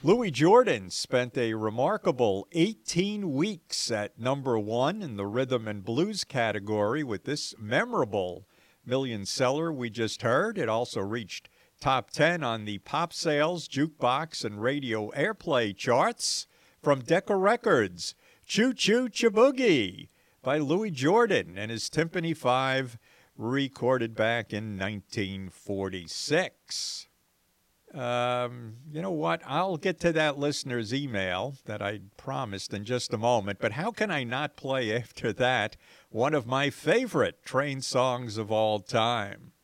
Louis Jordan spent a remarkable 18 weeks at number one in the rhythm and blues category with this memorable million seller we just heard. It also reached top 10 on the pop sales, jukebox, and radio airplay charts from Decca Records. Choo Choo Chaboogie by Louis Jordan and his Timpani 5, recorded back in 1946. You know what? I'll get to that listener's email that I promised in just a moment, but how can I not play after that one of my favorite train songs of all time?